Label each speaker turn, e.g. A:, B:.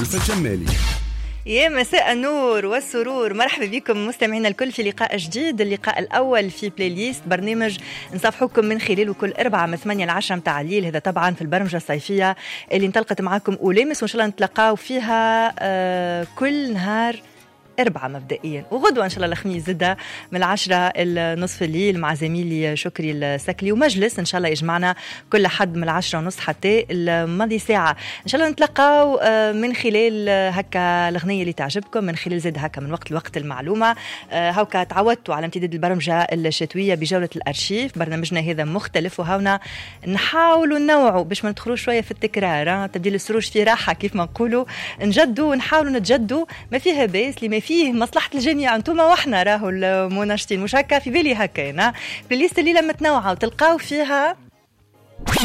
A: ألفة جمالي.
B: يا مساء النور والسرور، مرحبا بكم مستمعينا الكل في لقاء جديد، اللقاء الأول في بلاي ليست، برنامج نصافحكم من خلاله كل 4 من 8 ل 10 متاع الليل. هذا طبعا في البرمجة الصيفية اللي انطلقت معاكم أولامس، وإن شاء الله نتلقاو فيها كل نهار 4 مبدئيا، وغدوة إن شاء الله الخميس زدة من 10 النصف الليل مع زميلي شكري السكلي، ومجلس إن شاء الله يجمعنا كل حد من 10:30 حتى الماضي ساعة. إن شاء الله نتلقاو من خلال هكا الأغنية اللي تعجبكم، من خلال زد هكا من وقت لوقت المعلومة. هكا تعودتوا على امتداد البرمجة الشتوية بجولة الأرشيف، برنامجنا هذا مختلف، وهونا نحاولوا ننوعوا باش ما ندخلوا شوية في التكرار، تبديل السروج في راحة كيف ما نقولوا، نجدوا ونحاولوا نتجدوا، ما فيها باس، لما فيه مصلحة الجميع، انتوما واحنا راهو المناشطين، مش هكا في بالي هكا. بلاي ليست الليلة متنوعة وتلقاو فيها